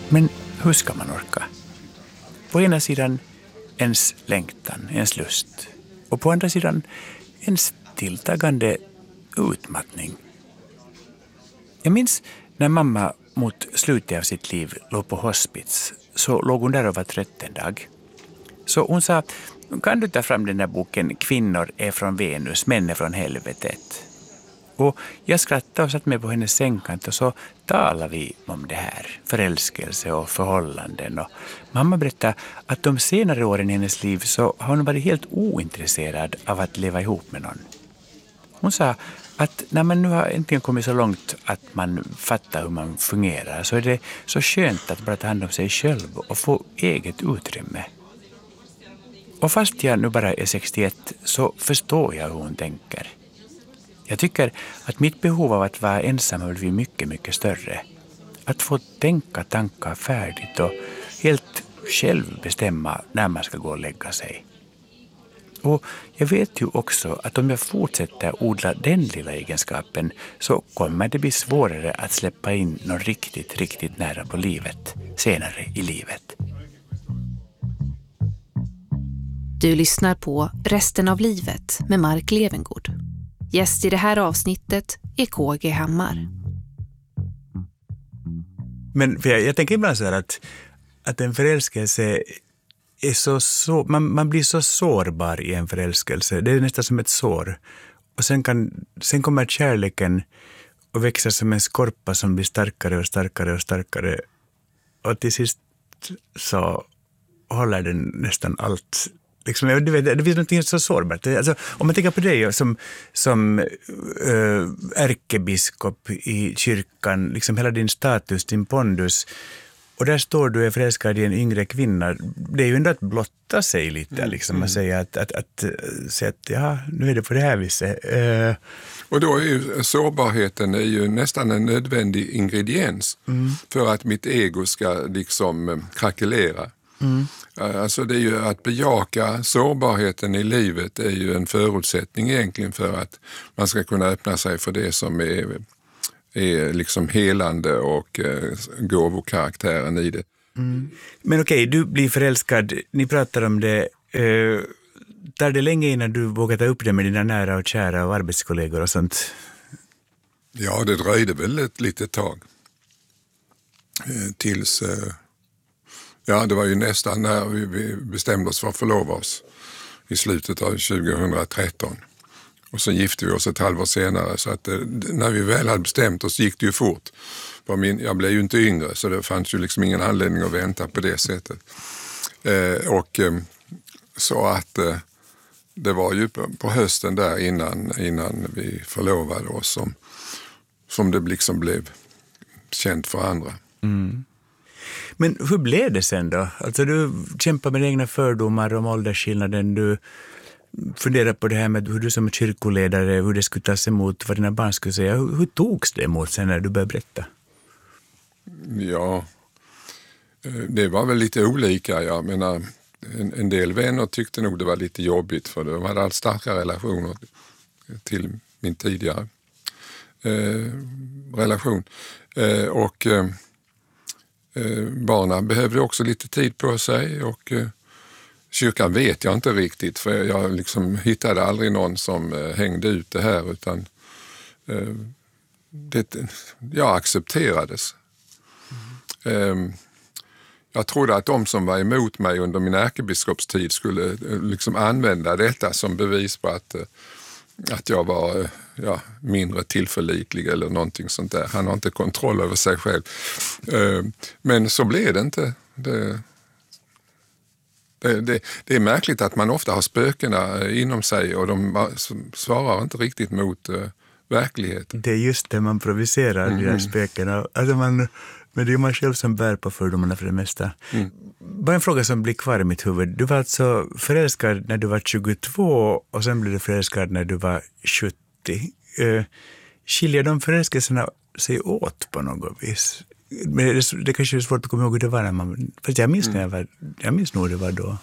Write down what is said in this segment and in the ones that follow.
Men hur ska man orka? På ena sidan ens längtan, ens lust. Och på andra sidan ens tilltagande utmattning. Jag minns när mamma mot slutet av sitt liv låg på hospits, så låg hon där och var trött en dag. Så hon sa, kan du ta fram den här boken Kvinnor är från Venus, män är från helvetet? Och jag skrattade och satt mig på hennes sängkant och så talade vi om det här, förälskelse och förhållanden. Och mamma berättade att de senare åren i hennes liv så har hon varit helt ointresserad av att leva ihop med någon. Hon sa att när man nu har äntligen kommit så långt att man fattar hur man fungerar så är det så skönt att bara ta hand om sig själv och få eget utrymme. Och fast jag nu bara är 61 så förstår jag hur hon tänker. Jag tycker att mitt behov av att vara ensam har blivit mycket, mycket större. Att få tänka tankar färdigt och helt själv bestämma när man ska gå och lägga sig. Och jag vet ju också att om jag fortsätter odla den lilla egenskapen så kommer det bli svårare att släppa in någon riktigt nära på livet senare i livet. Du lyssnar på Resten av livet med Mark Levengood. Gäst i det här avsnittet är KG Hammar. Men för jag tänker ibland så här att en förälskelse är så man blir så sårbar i en förälskelse. Det är nästan som ett sår. Och sen kommer kärleken och växer som en skorpa som blir starkare och starkare och starkare. Och till sist så håller den nästan allt. Liksom, du vet, det finns något så sårbart. Alltså, om man tänker på dig som ärkebiskop i kyrkan, liksom hela din status, din pondus, och där står du är förälskad i en yngre kvinna. Det är ju ändå att blotta sig lite, liksom, att säga att ja, nu är det på det här viset. Och då är ju sårbarheten är ju nästan en nödvändig ingrediens för att mitt ego ska liksom krackelera. Alltså det är ju att bejaka sårbarheten i livet är ju en förutsättning egentligen för att man ska kunna öppna sig för det som är liksom helande och gåvokaraktären i det. Men okej, du blir förälskad, ni pratar om det, tar det länge innan du vågar ta upp det med dina nära och kära och arbetskollegor och sånt? Ja, det dröjde väl ett litet tag tills... Ja, det var ju nästan när vi bestämde oss för att förlova oss i slutet av 2013. Och så gifte vi oss ett halvår senare, så att när vi väl hade bestämt oss gick det ju fort. Jag blev ju inte yngre, så det fanns ju liksom ingen anledning att vänta på det sättet. Så att det var ju på hösten där innan vi förlovade oss som det liksom blev känt för andra. Mm. Men hur blev det sen då? Alltså du kämpar med egna fördomar om åldersskillnaden, du funderar på det här med hur du som kyrkoledare, hur det skulle tas emot, vad dina barn skulle säga. Hur togs det emot sen när du började berätta? Ja, det var väl lite olika. Jag menar, en del vänner tyckte nog det var lite jobbigt för de hade allt starka relationer till min tidigare relation. Barnen behövde också lite tid på sig och kyrkan vet jag inte riktigt, för jag liksom hittade aldrig någon som hängde ut det här, utan jag accepterades. Jag trodde att de som var emot mig under min ärkebiskopstid skulle liksom använda detta som bevis på att jag var mindre tillförlitlig eller någonting sånt där. Han har inte kontroll över sig själv. Men så blev det inte. Det är märkligt att man ofta har spökena inom sig och de svarar inte riktigt mot verkligheten. Det är just det man provocerar, de där spökena. Alltså men det är man själv som bär på fördomarna för det mesta. Bara en fråga som blir kvar i mitt huvud. Du var alltså förälskad när du var 22 och sen blev du förälskad när du var 70. Skiljer de förälskelserna sig åt på något vis? Men det kanske är svårt att komma ihåg hur det var när man... Fast jag minns jag minns nog det var då.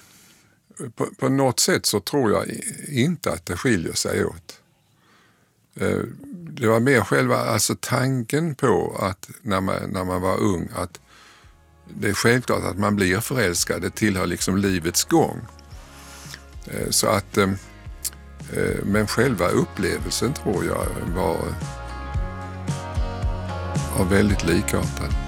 På något sätt så tror jag inte att det skiljer sig åt. Det var mer själva tanken på att när man var ung att det är självklart att man blir förälskad. Det tillhör liksom livets gång. Så att, men själva upplevelsen tror jag var väldigt likartad.